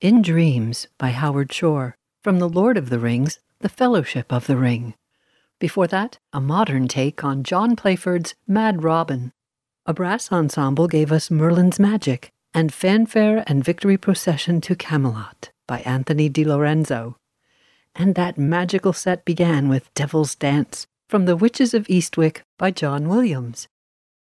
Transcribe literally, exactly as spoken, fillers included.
In Dreams by Howard Shore. From The Lord of the Rings, The Fellowship of the Ring. Before that, a modern take on John Playford's Mad Robin. A brass ensemble gave us Merlin's Magic and Fanfare and Victory Procession to Camelot by Anthony Di Lorenzo. And that magical set began with Devil's Dance from The Witches of Eastwick by John Williams.